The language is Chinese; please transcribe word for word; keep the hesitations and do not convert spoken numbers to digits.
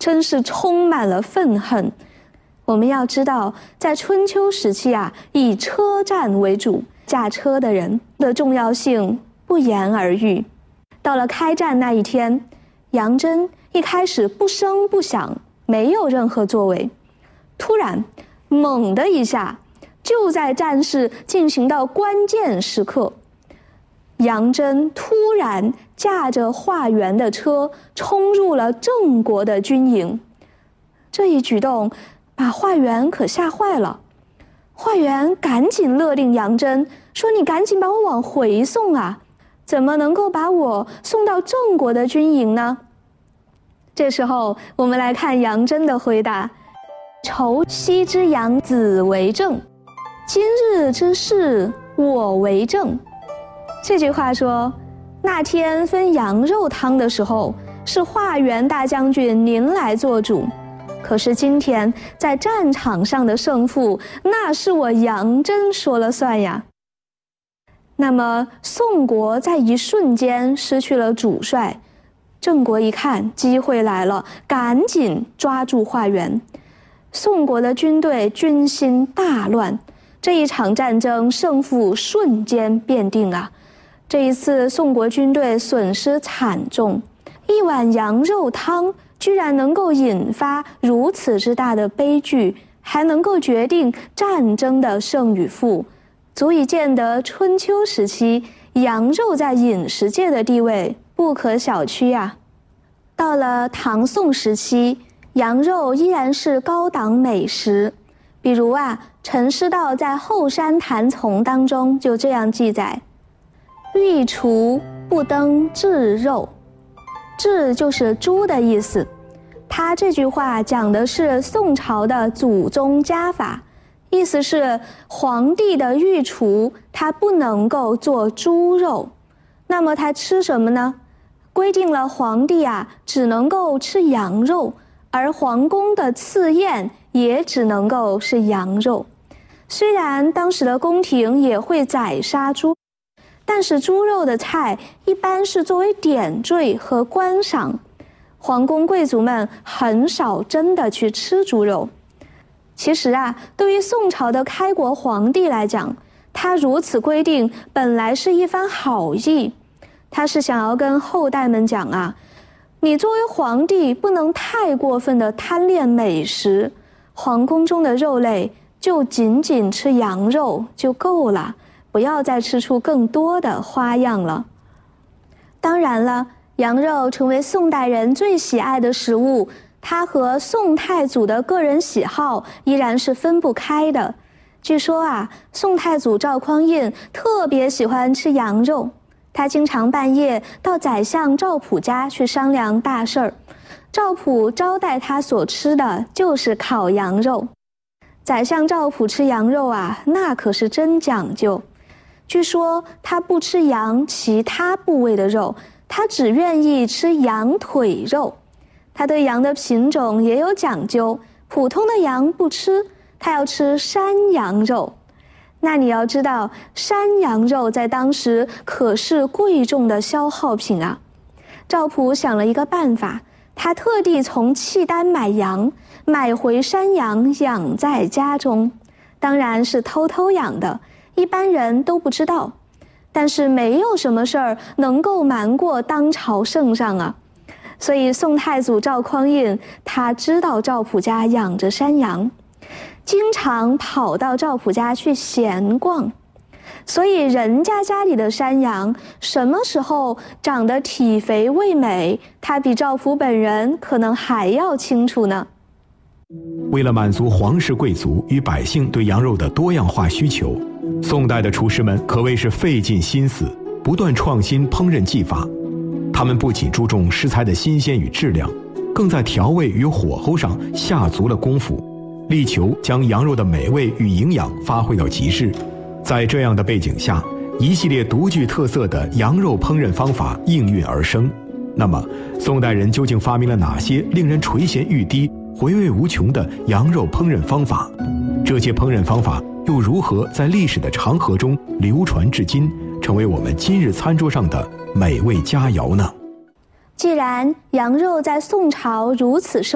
真是充满了愤恨。我们要知道，在春秋时期啊，以车战为主，驾车的人的重要性不言而喻。到了开战那一天，杨真一开始不声不响，没有任何作为，突然猛的一下，就在战事进行到关键时刻，杨真突然驾着华元的车冲入了郑国的军营。这一举动把华元可吓坏了，华元赶紧勒令杨真说：“你赶紧把我往回送啊，怎么能够把我送到郑国的军营呢？”这时候我们来看杨真的回答：“畴昔之杨子为政，今日之事我为政。”这句话说，那天分羊肉汤的时候，是华元大将军您来做主，可是今天在战场上的胜负，那是我杨真说了算呀。那么宋国在一瞬间失去了主帅，郑国一看机会来了，赶紧抓住华元。宋国的军队军心大乱，这一场战争胜负瞬间变定啊！这一次宋国军队损失惨重，一碗羊肉汤居然能够引发如此之大的悲剧，还能够决定战争的胜与负，足以见得春秋时期羊肉在饮食界的地位不可小觑啊。到了唐宋时期，羊肉依然是高档美食。比如啊，陈师道在《后山谭丛》当中就这样记载：御厨不登陟肉，陟就是猪的意思。他这句话讲的是宋朝的祖宗家法，意思是皇帝的御厨他不能够做猪肉，那么他吃什么呢？规定了皇帝啊只能够吃羊肉，而皇宫的赐宴也只能够是羊肉。虽然当时的宫廷也会宰杀猪，但是猪肉的菜一般是作为点缀和观赏，皇宫贵族们很少真的去吃猪肉。其实啊，对于宋朝的开国皇帝来讲，他如此规定本来是一番好意，他是想要跟后代们讲啊，你作为皇帝不能太过分的贪恋美食，皇宫中的肉类就仅仅吃羊肉就够了，不要再吃出更多的花样了。当然了，羊肉成为宋代人最喜爱的食物，它和宋太祖的个人喜好依然是分不开的。据说啊，宋太祖赵匡胤特别喜欢吃羊肉，他经常半夜到宰相赵普家去商量大事儿，赵普招待他所吃的就是烤羊肉。宰相赵普吃羊肉啊，那可是真讲究。据说他不吃羊其他部位的肉，他只愿意吃羊腿肉。他对羊的品种也有讲究，普通的羊不吃，他要吃山羊肉。那你要知道，山羊肉在当时可是贵重的消耗品啊。赵普想了一个办法，他特地从契丹买羊，买回山羊养在家中，当然是偷偷养的，一般人都不知道。但是没有什么事儿能够瞒过当朝圣上啊，所以宋太祖赵匡胤他知道赵普家养着山羊，经常跑到赵普家去闲逛，所以人家家里的山羊什么时候长得体肥味美，他比赵普本人可能还要清楚呢。 为了满足皇室贵族与百姓对羊肉的多样化需求，宋代的厨师们可谓是费尽心思，不断创新烹饪技法。他们不仅注重食材的新鲜与质量，更在调味与火候上下足了功夫，力求将羊肉的美味与营养发挥到极致。在这样的背景下，一系列独具特色的羊肉烹饪方法应运而生。那么，宋代人究竟发明了哪些令人垂涎欲滴、回味无穷的羊肉烹饪方法？这些烹饪方法又如何在历史的长河中流传至今，成为我们今日餐桌上的美味佳肴呢？ 既然羊肉在宋朝如此受